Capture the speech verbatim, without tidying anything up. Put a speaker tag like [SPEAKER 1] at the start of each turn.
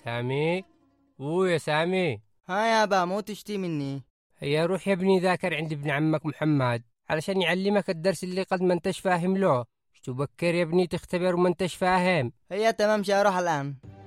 [SPEAKER 1] سامي، أوه يا سامي.
[SPEAKER 2] ها يابا، مو تشتي مني.
[SPEAKER 1] هيا روح يا ابني ذاكر عند ابن عمك محمد علشان يعلمك الدرس اللي قد ما انتش فاهم له. مش تبكر يا ابني تختبر وما انتش فاهم.
[SPEAKER 2] هيا تمام، شاروح الآن.